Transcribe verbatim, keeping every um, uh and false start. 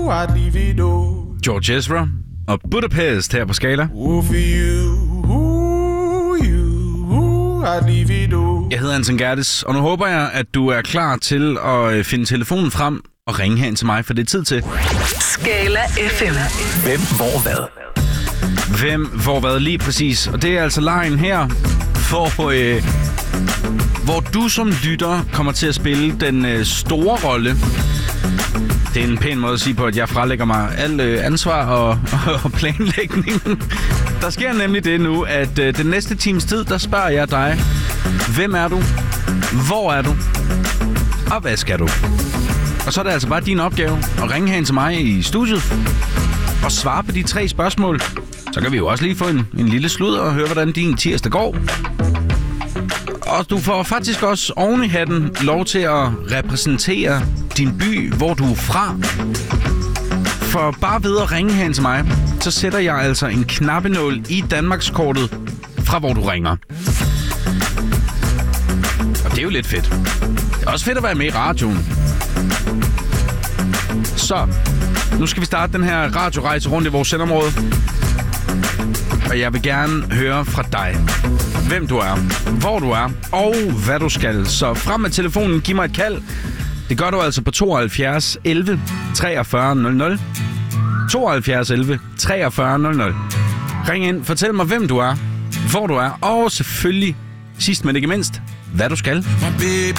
George Ezra og Budapest her på Skala. Jeg hedder Anton Gerdes, og nu håber jeg, at du er klar til at finde telefonen frem og ringe hen til mig, for det er tid til Skala F M. Hvem, hvor, hvad? Hvem, hvor, hvad lige præcis. Og det er altså lejen her, for, øh, hvor du som lytter kommer til at spille den øh, store rolle. Det er en pæn måde at sige på, at jeg frelægger mig al øh, ansvar og, og planlægning. Der sker nemlig det nu, at øh, den næste times tid, der spørger jeg dig, hvem er du, hvor er du, og hvad skal du? Og så er det altså bare din opgave at ringe hen til mig i studiet og svare på de tre spørgsmål. Så kan vi jo også lige få en, en lille sludder og høre, hvordan din tirsdag går. Og du får faktisk også oven i hatten lov til at repræsentere din by, hvor du er fra. For bare ved at ringe hen til mig, så sætter jeg altså en knappenål i Danmarkskortet fra hvor du ringer. Og det er jo lidt fedt. Det er også fedt at være med i radioen. Så, nu skal vi starte den her radiorejse rundt i vores sendområde. Og jeg vil gerne høre fra dig, hvem du er, hvor du er og hvad du skal. Så frem med telefonen, giv mig et kald. Det gør du altså på tooghalvfjerds elleve treogfyrre nul nul. tooghalvfjerds elleve treogfyrre nul nul. Ring ind, fortæl mig, hvem du er, hvor du er og selvfølgelig, sidst men ikke mindst, hvad du skal. My baby